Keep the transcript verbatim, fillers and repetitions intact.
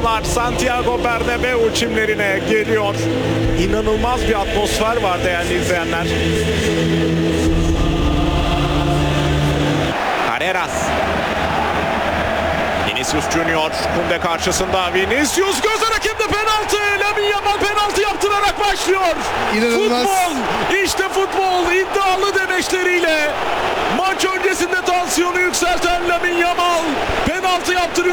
Yamallar Santiago Bernabéu çimlerine geliyor. İnanılmaz bir atmosfer var değerli izleyenler. Carreras. Vinicius Junior Kunde karşısında. Vinicius göz hareketli penaltı. Lamine Yamal penaltı yaptırarak başlıyor. İnanılmaz. Futbol, işte futbol iddialı demeçleriyle maç öncesinde tansiyonu yükselten Lamine Yamal penaltı yaptırıyor.